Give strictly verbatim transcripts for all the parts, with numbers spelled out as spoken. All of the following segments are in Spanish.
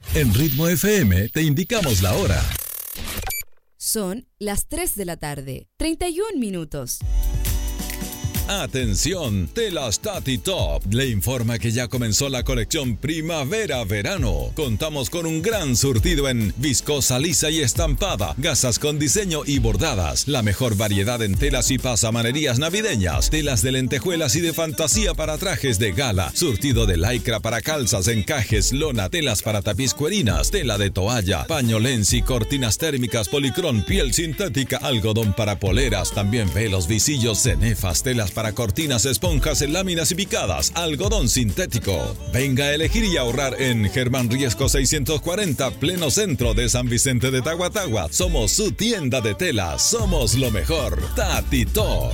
En Ritmo F M te indicamos la hora. Son las tres de la tarde, treinta y un minutos. Atención, Telas Tati Top le informa que ya comenzó la colección Primavera-Verano. Contamos con un gran surtido en viscosa lisa y estampada, gasas con diseño y bordadas, la mejor variedad en telas y pasamanerías navideñas, telas de lentejuelas y de fantasía para trajes de gala, surtido de lycra para calzas, encajes, lona, telas para tapiz cuerinas, tela de toalla, paño lenzi, cortinas térmicas, policrón, piel sintética, algodón para poleras, también velos, visillos, cenefas, telas para para cortinas, esponjas en láminas y picadas, algodón sintético. Venga a elegir y ahorrar en Germán Riesco seiscientos cuarenta, pleno centro de San Vicente de Tahuatahua. Somos su tienda de telas, somos lo mejor. Tati Top.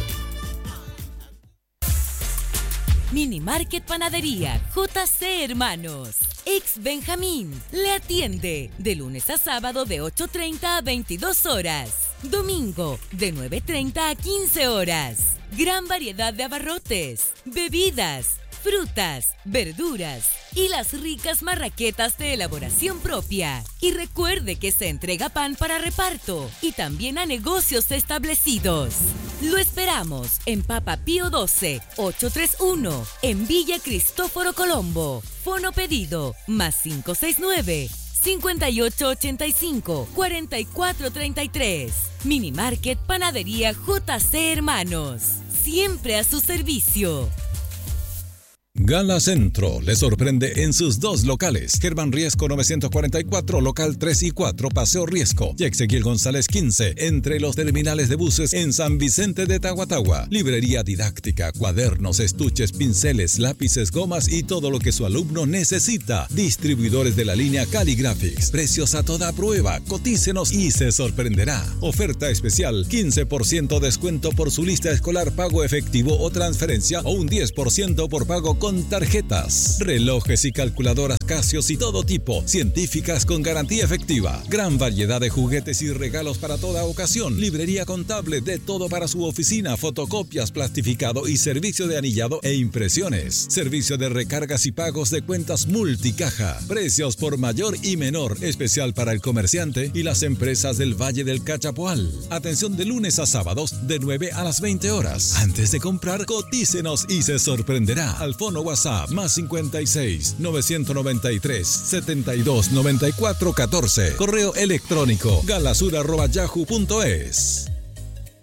Mini Market Panadería J C Hermanos. Ex Benjamín le atiende de lunes a sábado de ocho treinta a veintidós horas. Domingo de nueve treinta a quince horas. Gran variedad de abarrotes, bebidas, frutas, verduras y las ricas marraquetas de elaboración propia. Y recuerde que se entrega pan para reparto y también a negocios establecidos. Lo esperamos en Papa Pío doce, ochocientos treinta y uno, en Villa Cristóforo Colombo. Fono pedido, más cinco seis nueve, cinco ocho ocho cinco, cuatro cuatro tres tres. Mini Market Panadería J C Hermanos. Siempre a su servicio. Gala Centro le sorprende en sus dos locales. Germán Riesco novecientos cuarenta y cuatro, local tres y cuatro, Paseo Riesco. Y Exequiel González quince, entre los terminales de buses en San Vicente de Tahuatahua. Librería didáctica, cuadernos, estuches, pinceles, lápices, gomas y todo lo que su alumno necesita. Distribuidores de la línea Caligraphics. Precios a toda prueba. Cotícenos y se sorprenderá. Oferta especial, quince por ciento descuento por su lista escolar, pago efectivo o transferencia, o un diez por ciento por pago con tarjetas, relojes y calculadoras Casio y todo tipo, científicas con garantía efectiva, gran variedad de juguetes y regalos para toda ocasión, librería contable, de todo para su oficina, fotocopias, plastificado y servicio de anillado e impresiones, servicio de recargas y pagos de cuentas multicaja, precios por mayor y menor, especial para el comerciante y las empresas del Valle del Cachapoal. Atención de lunes a sábados de nueve a las veinte horas. Antes de comprar, cotícenos y se sorprenderá. Al fono WhatsApp más cincuenta y seis, novecientos noventa y tres, setenta y dos, noventa y cuatro, catorce. Correo electrónico galasur arroba yahoo punto es.